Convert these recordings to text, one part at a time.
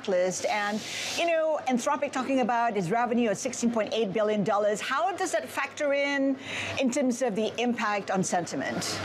backlist, and Anthropic talking about its revenue at $16.8 billion. How does that factor in terms of the impact on sentiment?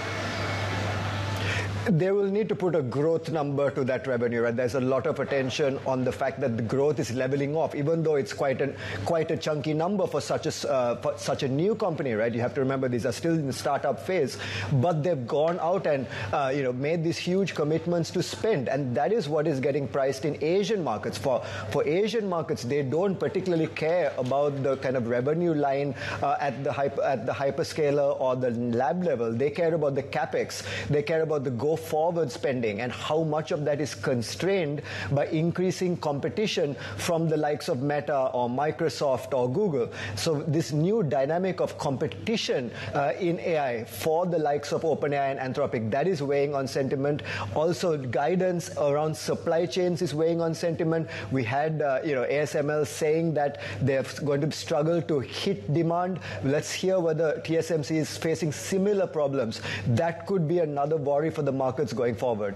They will need to put a growth number to that revenue, right? There's a lot of attention on the fact that the growth is leveling off, even though it's quite a chunky number for such a new company, right? You have to remember these are still in the startup phase, but they've gone out and made these huge commitments to spend, and that is what is getting priced in Asian markets. For Asian markets, they don't particularly care about the kind of revenue line at the hyperscaler or the lab level. They care about the capex. They care about the forward spending and how much of that is constrained by increasing competition from the likes of Meta or Microsoft or Google. So this new dynamic of competition in AI for the likes of OpenAI and Anthropic, that is weighing on sentiment. Also, guidance around supply chains is weighing on sentiment. We had ASML saying that they're going to struggle to hit demand. Let's hear whether TSMC is facing similar problems. That could be another worry for the markets going forward.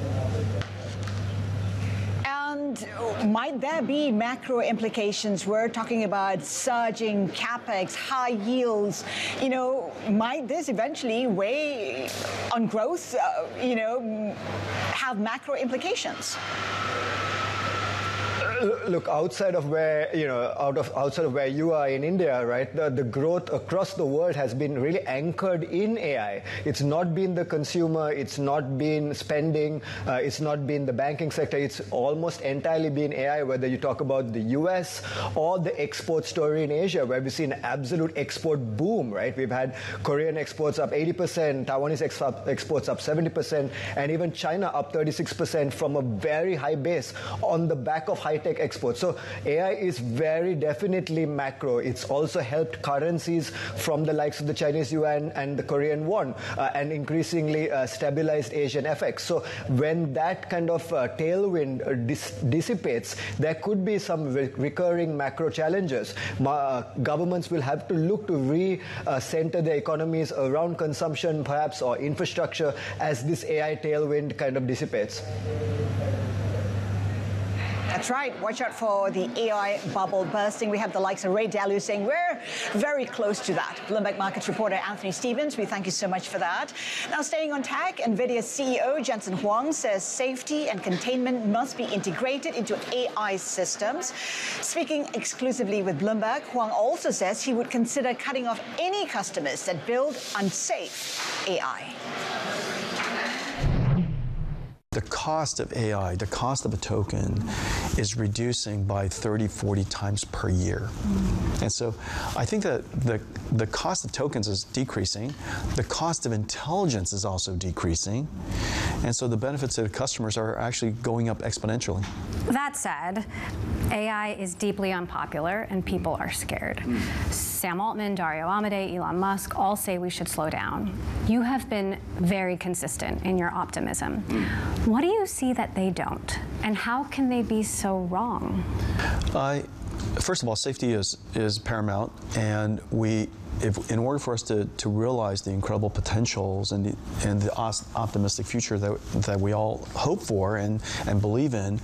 And might there be macro implications? We're talking about surging capex, high yields. Might this eventually weigh on growth? Have macro implications? Look, outside of where outside of where you are in India, right? The growth across the world has been really anchored in AI. It's not been the consumer, it's not been spending, it's not been the banking sector. It's almost entirely been AI. Whether you talk about the US or the export story in Asia, where we've seen an absolute export boom, right? We've had Korean exports up 80%, Taiwanese exports up 70%, and even China up 36% from a very high base on the back of high-tech exports. So AI is very definitely macro. It's also helped currencies from the likes of the Chinese yuan and the Korean won, and increasingly stabilized Asian FX. So when that kind of tailwind dissipates, there could be some recurring macro challenges. Governments will have to look to re-center their economies around consumption, perhaps, or infrastructure as this AI tailwind kind of dissipates. That's right. Watch out for the AI bubble bursting. We have the likes of Ray Dalio saying we're very close to that. Bloomberg Markets reporter Anthony Stevens, we thank you so much for that. Now, staying on tech, NVIDIA CEO Jensen Huang says safety and containment must be integrated into AI systems. Speaking exclusively with Bloomberg, Huang also says he would consider cutting off any customers that build unsafe AI. The cost of AI, the cost of a token, is reducing by 30, 40 times per year. And so I think that the cost of tokens is decreasing. The cost of intelligence is also decreasing. And so the benefits to the customers are actually going up exponentially. That said, AI is deeply unpopular and people are scared. Sam Altman, Dario Amodei, Elon Musk all say we should slow down. You have been very consistent in your optimism. What do you see that they don't? And how can they be so wrong? First of all, safety is paramount, and in order for us to realize the incredible potentials and the optimistic future that we all hope for and believe in,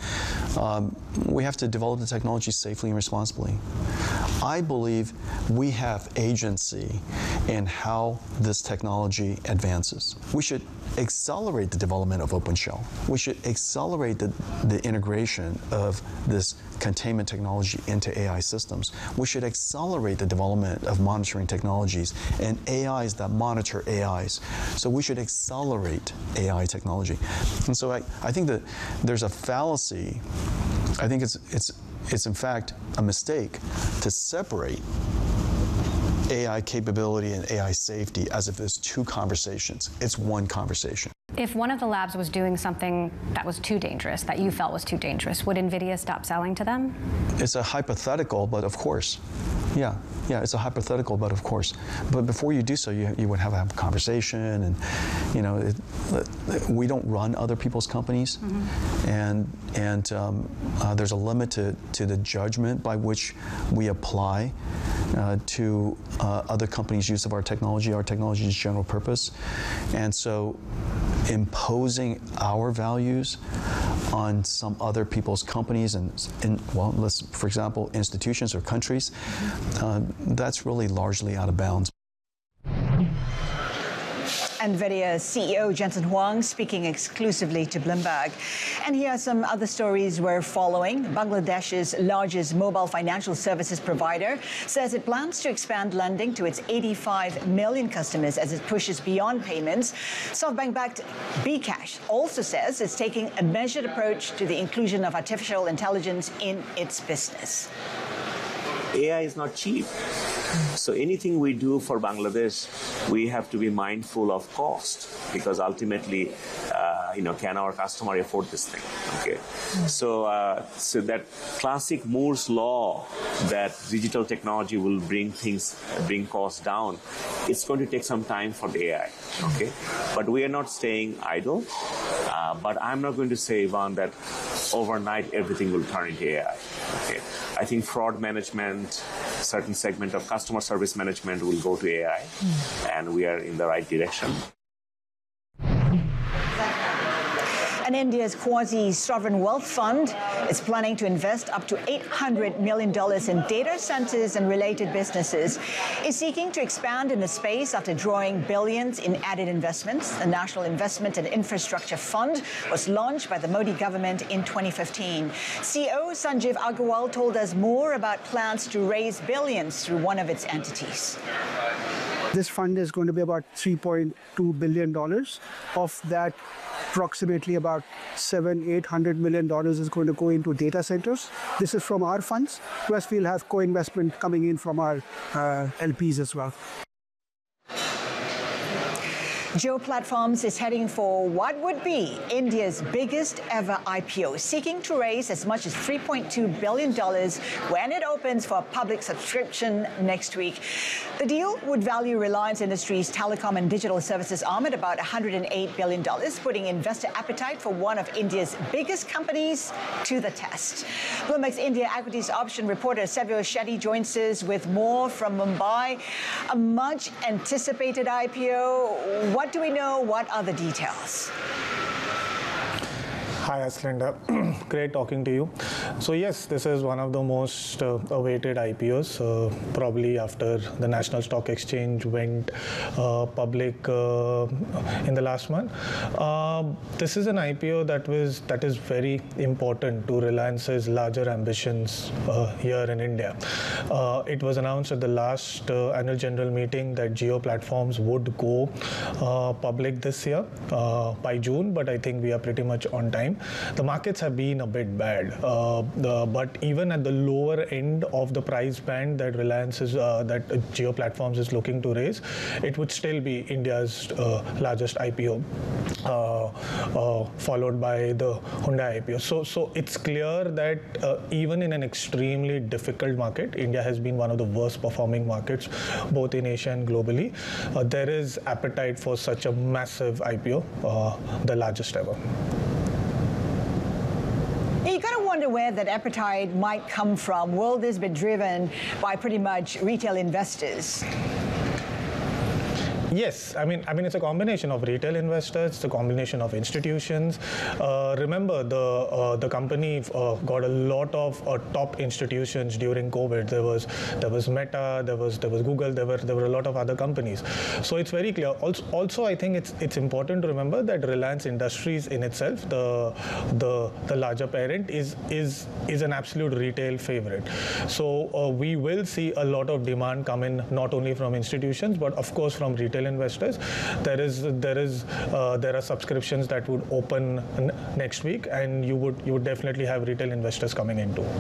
we have to develop the technology safely and responsibly. I believe we have agency in how this technology advances. We should accelerate the development of OpenShell. We should accelerate the integration of this containment technology into AI systems. We should accelerate the development of monitoring technologies and AIs that monitor AIs. So we should accelerate AI technology. And so I think that there's a fallacy. I think it's in fact a mistake to separate AI capability and AI safety as if there's two conversations. It's one conversation. If one of the labs was doing something that was too dangerous, that you felt was too dangerous, would NVIDIA stop selling to them? It's a hypothetical, but of course. Yeah, it's a hypothetical, but of course. But before you do so, you would have a conversation, and we don't run other people's companies, and there's a limit to the judgment by which we apply to other companies' use of our technology. Our technology is general purpose, and so imposing our values on some other people's companies for example, institutions or countries, that's really largely out of bounds. NVIDIA CEO Jensen Huang speaking exclusively to Bloomberg. And here are some other stories we're following. Bangladesh's largest mobile financial services provider says it plans to expand lending to its 85 million customers as it pushes beyond payments. SoftBank-backed bKash also says it's taking a measured approach to the inclusion of artificial intelligence in its business. AI is not cheap. So anything we do for Bangladesh, we have to be mindful of cost, because ultimately, can our customer afford this thing? Okay. So that classic Moore's law that digital technology will bring costs down, it's going to take some time for the AI. Okay. But we are not staying idle. But I'm not going to say, Ivan, that overnight everything will turn into AI. Okay. I think fraud management, certain segment of customer service management will go to AI, and we are in the right direction. And India's quasi-sovereign wealth fund is planning to invest up to $800 million in data centers and related businesses. It's seeking to expand in the space after drawing billions in added investments. The National Investment and Infrastructure Fund was launched by the Modi government in 2015. CEO Sanjeev Agarwal told us more about plans to raise billions through one of its entities. This fund is going to be about $3.2 billion. Of that, approximately about $800 million is going to go into data centers. This is from our funds, plus we'll have co-investment coming in from our LPs as well. Jio Platforms is heading for what would be India's biggest ever IPO, seeking to raise as much as $3.2 billion when it opens for public subscription next week. The deal would value Reliance Industries' telecom and digital services arm at about $108 billion, putting investor appetite for one of India's biggest companies to the test. Bloomberg's India equities option reporter Savio Shetty joins us with more from Mumbai. A much anticipated IPO. What do we know? What are the details? Hi, Aslinda. Great talking to you. So yes, this is one of the most awaited IPOs, probably after the National Stock Exchange went public in the last month. This is an IPO that is very important to Reliance's larger ambitions here in India. It was announced at the last annual general meeting that Jio Platforms would go public this year by June, but I think we are pretty much on time. The markets have been a bit bad, but even at the lower end of the price band that that Jio Platforms is looking to raise, it would still be India's largest IPO, followed by the Hyundai IPO. So it's clear that even in an extremely difficult market, India has been one of the worst performing markets, both in Asia and globally. There is appetite for such a massive IPO, the largest ever. You got to wonder where that appetite might come from. Will this be driven by pretty much retail investors? Yes, I mean it's a combination of retail investors, it's a combination of institutions. Remember, the company got a lot of top institutions during COVID. There was Meta, there was Google, there were a lot of other companies. So it's very clear. Also, I think it's important to remember that Reliance Industries in itself, the larger parent, is an absolute retail favorite. So we will see a lot of demand come in, not only from institutions but of course from retail investors. There are subscriptions that would open next week, and you would definitely have retail investors coming in too.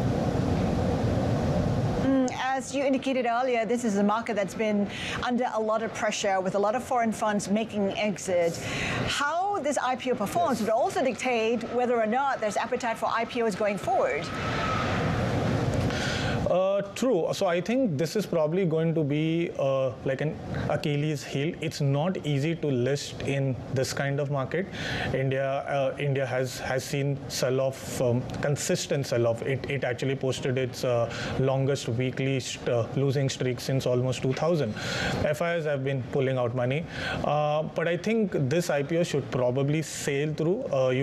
As you indicated earlier, this is a market that's been under a lot of pressure with a lot of foreign funds making exits. How this IPO performs would also dictate whether or not there's appetite for IPOs going forward. True. So I think this is probably going to be like an Achilles heel. It's not easy to list in this kind of market. India has seen sell-off, consistent sell-off. It actually posted its longest weekly losing streak since almost 2000. FIs have been pulling out money, but I think this IPO should probably sail through.